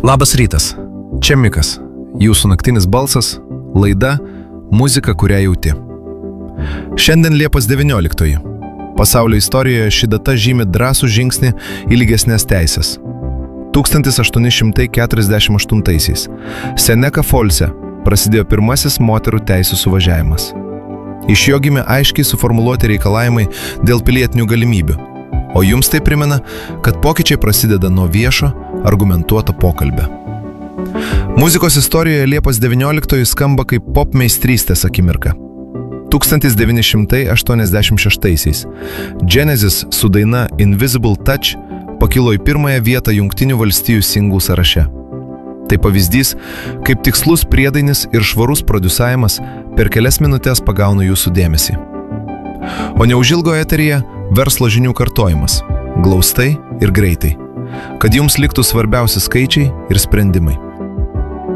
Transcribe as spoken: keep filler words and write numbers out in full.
Labas rytas, čia Mikas, jūsų naktinis balsas, laida Muzika, kurią jauti. Šiandien Liepos devynioliktoji. Pasaulio istorijoje ši data žymi drąsų žingsnį į lygesnės teisės. tūkstantis aštuoni šimtai keturiasdešimt aštuntaisiais Seneka Folse prasidėjo pirmasis moterų teisių suvažiavimas. Iš jo gimė aiškiai suformuluoti reikalavimai dėl pilietinių galimybių, o jums tai primena, kad pokyčiai prasideda nuo viešo, argumentuoto pokalbio. Muzikos istorijoje Liepos devynioliktoji skamba kaip pop meistrystės akimirka. tūkstantis devyni šimtai aštuoniasdešimt šeštaisiais Genesis su daina Invisible Touch pakilo į pirmąją vietą Jungtinių valstijų singlų sąraše. Tai pavyzdys, kaip tikslus priedainis ir švarus prodiusavimas per kelias minutės pagauna jūsų dėmesį. O neužilgo eteryje verslo žinių kartojimas, glaustai ir greitai, kad jums liktų svarbiausi skaičiai ir sprendimai.